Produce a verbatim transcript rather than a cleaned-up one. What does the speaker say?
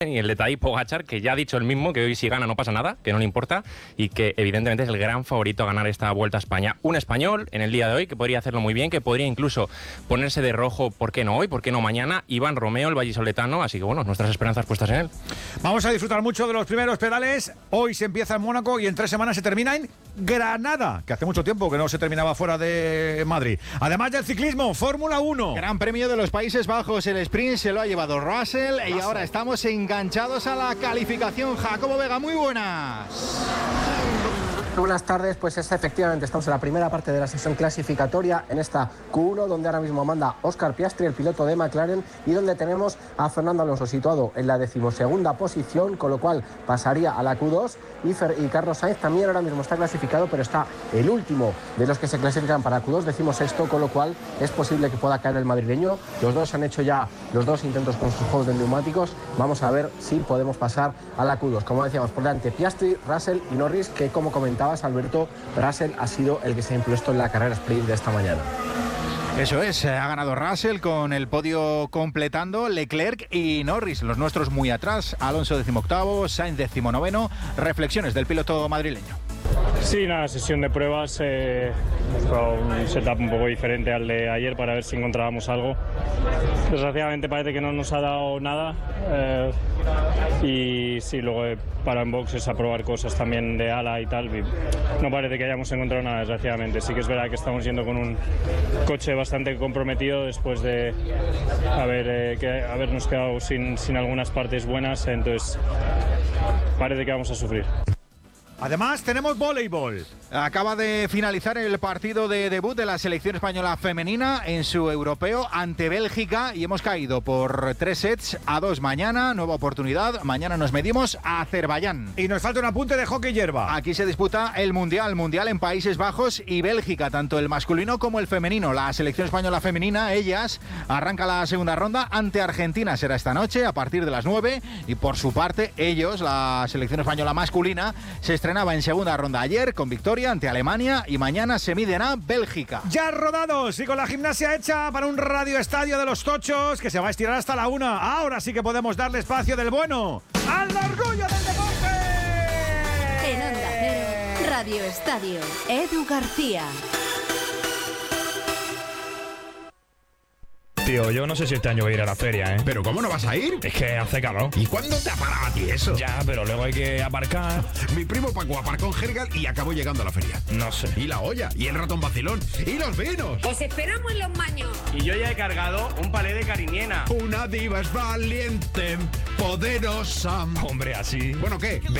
y el de Tadej Pogačar, que ya ha dicho él mismo que hoy si gana no pasa nada, que no le importa y que evidentemente es el gran favorito a ganar esta Vuelta a España. Un español en el día de hoy que podría hacerlo muy bien, que podría incluso ponerse de rojo, ¿por qué no hoy? ¿Por qué no mañana? Iván Romeo, el vallisoletano, así que bueno, nuestras esperanzas puestas en él. Vamos a disfrutar mucho de los primeros pedales. Hoy se empieza en Mónaco y en tres semanas se termina en Granada, que hace mucho tiempo que no se terminaba fuera de Madrid. Además del ciclismo, Fórmula uno. Gran Premio de los Países Bajos, el sprint se lo ha llevado Russell y ahora estamos enganchados a la calificación. Jacobo Vega, muy buenas. Buenas tardes, pues es, efectivamente estamos en la primera parte de la sesión clasificatoria en esta Q uno, donde ahora mismo manda Óscar Piastri, el piloto de McLaren, y donde tenemos a Fernando Alonso situado en la decimosegunda posición, con lo cual pasaría a la Q dos, y, Fer, y Carlos Sainz también ahora mismo está clasificado, pero está el último de los que se clasifican para Q dos, decimosexto, con lo cual es posible que pueda caer el madrileño. Los dos han hecho ya los dos intentos con sus juegos de neumáticos. Vamos a ver si podemos pasar a la Q dos. Como decíamos, por delante Piastri, Russell y Norris, que como comentaba Alberto, Russell ha sido el que se ha impuesto en la carrera sprint de esta mañana. Eso es, ha ganado Russell con el podio completando Leclerc y Norris, los nuestros muy atrás, Alonso decimoctavo, Sainz decimonoveno. Reflexiones del piloto madrileño. Sí, nada, sesión de pruebas, eh, un setup un poco diferente al de ayer para ver si encontrábamos algo. Desgraciadamente parece que no nos ha dado nada eh, y sí, luego he parado en boxes a probar cosas también de ala y tal. Y no parece que hayamos encontrado nada, desgraciadamente. Sí que es verdad que estamos yendo con un coche bastante comprometido después de haber, eh, que, habernos quedado sin, sin algunas partes buenas, entonces parece que vamos a sufrir. Además, tenemos voleibol. Acaba de finalizar el partido de debut de la selección española femenina en su europeo ante Bélgica y hemos caído por tres sets a dos mañana. Nueva oportunidad. Mañana nos medimos a Azerbaiyán. Y nos falta un apunte de hockey hierba. Aquí se disputa el Mundial. Mundial en Países Bajos y Bélgica, tanto el masculino como el femenino. La selección española femenina, ellas, arranca la segunda ronda ante Argentina. Será esta noche a partir de las nueve. Y por su parte, ellos, la selección española masculina, se estrenaba en segunda ronda ayer con victoria ante Alemania y mañana se miden a Bélgica. Ya rodados y con la gimnasia hecha para un radio estadio de los tochos que se va a estirar hasta la una. Ahora sí que podemos darle espacio del bueno al orgullo del deporte. En Onda Cero, Radio Estadio, Edu García. Tío, yo no sé si este año voy a ir a la feria, ¿eh? ¿Pero cómo no vas a ir? Es que hace calor. ¿Y cuándo te ha parado a ti eso? Ya, pero luego hay que aparcar. Mi primo Paco aparcó en Jergal y acabó llegando a la feria. No sé. Y la olla, y el ratón vacilón, y los vinos. ¡Os esperamos en los maños! Y yo ya he cargado un palé de cariñena. Una diva es valiente, poderosa. Hombre, así. Bueno, ¿qué?